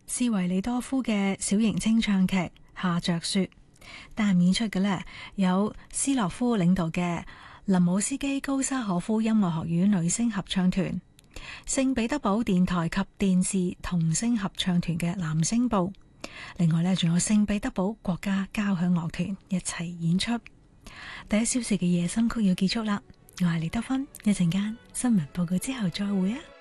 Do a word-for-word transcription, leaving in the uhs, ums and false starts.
斯維利多夫嘅小型清唱劇《下着雪》，但係演出嘅呢，有斯洛夫領導嘅林姆斯基高沙可夫音樂學院女聲合唱團、聖彼得堡電台及電視童聲合唱團嘅男聲部，另外呢，仲有聖彼得堡國家交響樂團一齊演出。第一小時嘅夜深曲要結束啦，我係李德芬，一陣間新聞報告之後再會啊！